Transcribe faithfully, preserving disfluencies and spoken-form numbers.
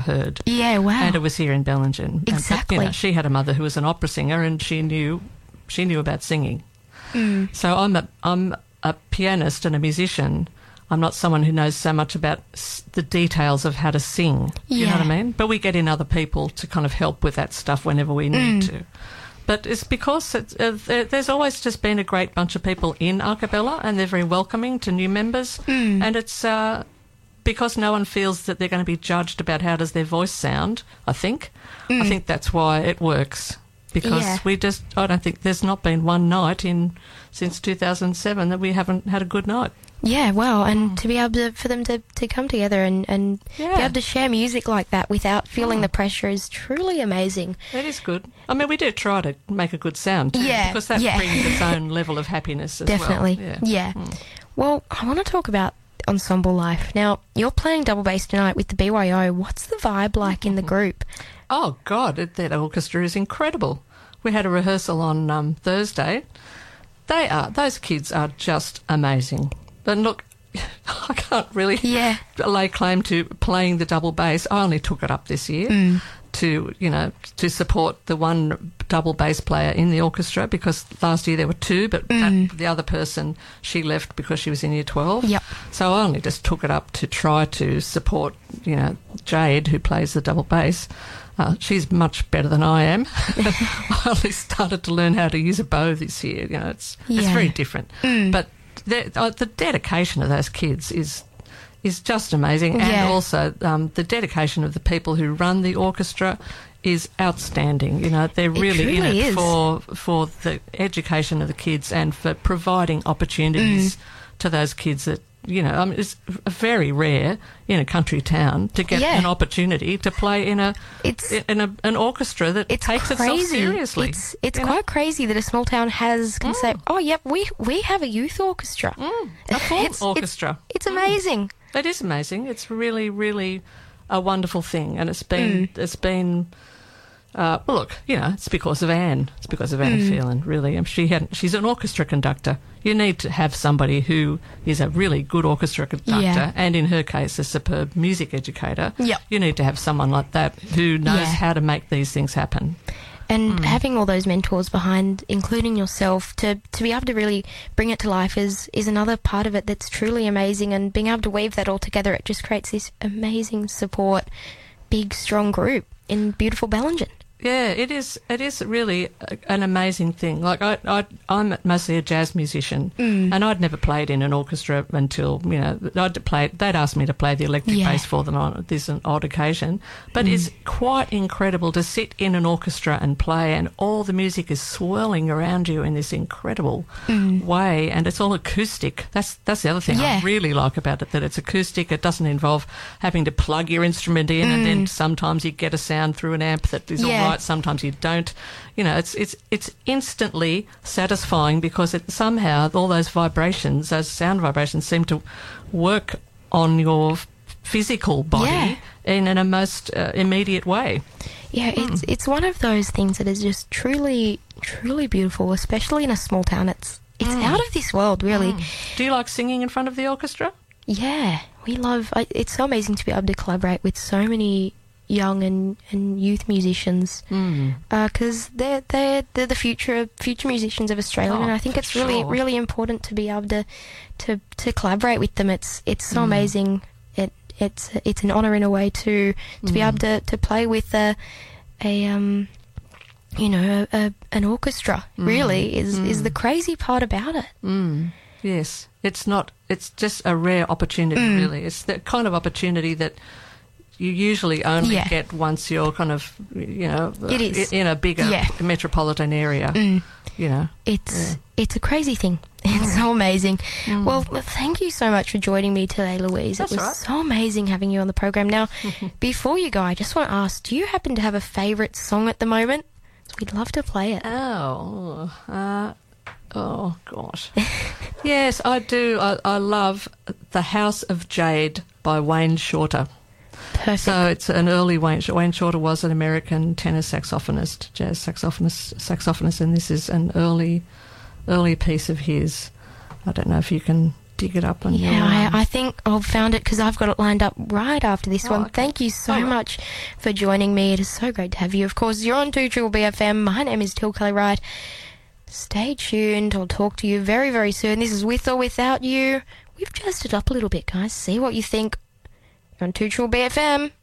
heard. Yeah, wow. And it was here in Bellingen. Exactly. And, but, you know, she had a mother who was an opera singer, and she knew she knew about singing. Mm. So I'm a I'm a pianist and a musician. I'm not someone who knows so much about s- the details of how to sing. Yeah. You know what I mean? But we get in other people to kind of help with that stuff whenever we need Mm. to. But it's because it's, uh, there, there's always just been a great bunch of people in Arcabella, and they're very welcoming to new members. Mm. And it's uh, because no one feels that they're going to be judged about how does their voice sound, I think. Mm. I think that's why it works. Because Yeah. we just, I don't think there's not been one night in since two thousand seven that we haven't had a good night. Yeah, wow, and to be able to, for them to, to come together and, and Yeah. be able to share music like that without feeling Mm. the pressure is truly amazing. That is good. I mean, we do try to make a good sound too, Yeah, because that yeah. brings its own level of happiness as Definitely, well. yeah. Mm. Well, I want to talk about ensemble life. Now, you're playing double bass tonight with the B Y O. What's the vibe like in the group? Oh, God, it, that orchestra is incredible. We had a rehearsal on um, Thursday. They are, those kids are just amazing. But look, I can't really Yeah. lay claim to playing the double bass. I only took it up this year Mm. to, you know, to support the one double bass player in the orchestra, because last year there were two, but Mm. that, the other person, she left because she was in year twelve. Yep. So I only just took it up to try to support, you know, Jade, who plays the double bass. Uh, she's much better than I am. I only started to learn how to use a bow this year. You know, it's it's Yeah. very different. Mm. But the, uh, the dedication of those kids is is just amazing, Yeah. and also um, the dedication of the people who run the orchestra is outstanding. You know, they're really in truly it is. for for the education of the kids and for providing opportunities Mm. to those kids that. You know, I mean, it's very rare in a country town to get Yeah. an opportunity to play in a It's in a, an orchestra that it's takes crazy. itself seriously. It's it's you know? quite crazy that a small town has can say, "Oh, yep, we we have a youth orchestra." Mm, a full It's- it's- orchestra. It's amazing. It is amazing. It's really, really a wonderful thing, and it's been Mm. it's been. Uh, well, look, you know, it's because of Anne. It's because of Anne Mm. Phelan, really. And she had she's an orchestra conductor. You need to have somebody who is a really good orchestra conductor, Yeah. and in her case, a superb music educator. Yep. You need to have someone like that who knows Yeah. how to make these things happen. And Mm. having all those mentors behind, including yourself, to, to be able to really bring it to life is, is another part of it that's truly amazing. And being able to weave that all together, it just creates this amazing support, big, strong group in beautiful Bellingen. Yeah, it is. It is really a, an amazing thing. Like I, I, I'm mostly a jazz musician, Mm. and I'd never played in an orchestra until you know I'd played. They'd asked me to play the electric Yeah. bass for them on this an odd occasion. But Mm. it's quite incredible to sit in an orchestra and play, and all the music is swirling around you in this incredible Mm. way, and it's all acoustic. That's that's the other thing Yeah. I really like about it, that it's acoustic. It doesn't involve having to plug your instrument in, and then Mm. sometimes you get a sound through an amp that is Yeah. all right. Sometimes you don't. You know, it's it's it's instantly satisfying because it somehow all those vibrations, those sound vibrations, seem to work on your f- physical body Yeah. in, in a most uh, immediate way. Yeah, it's it's one of those things that is just truly, truly beautiful, especially in a small town. It's it's Mm. out of this world, really. Mm. Do you like singing in front of the orchestra? Yeah, we love. I, it's so amazing to be able to collaborate with so many young and, and youth musicians Mm. because they're they're they're the future future musicians of Australia, Oh, and I think for it's really sure. really important to be able to to to collaborate with them. It's it's so Mm. amazing. It it's it's an honour in a way to to be Mm. able to, to play with a a um you know a, a an orchestra. Mm. Really is is Mm. the crazy part about it. Mm. Yes, it's not. It's just a rare opportunity, Mm. really. It's the kind of opportunity that you usually only Yeah. get once you're kind of, you know, It is. i- in a bigger Yeah. metropolitan area. Mm. You know, It's Yeah. it's a crazy thing. It's so amazing. Mm. Well, thank you so much for joining me today, Louise. That's it was all right. so amazing having you on the program. Now, before you go, I just want to ask: do you happen to have a favourite song at the moment? We'd love to play it. oh, uh, oh gosh, yes, I do. I, I love "The House of Jade" by Wayne Shorter. Perfect. So it's an early Wayne. Wayne Shorter was an American tenor saxophonist, jazz saxophonist, saxophonist, and this is an early, early piece of his. I don't know if you can dig it up on Yeah, your I, own. I think I've found it because I've got it lined up right after this Oh, one. okay. Thank you so All right. much for joining me. It is so great to have you. Of course, you're on two Triple B F M. My name is Till Kelly Wright. Stay tuned. I'll talk to you very, very soon. This is With or Without You. We've dressed it up a little bit, guys. See what you think. You're on two Triple B F M.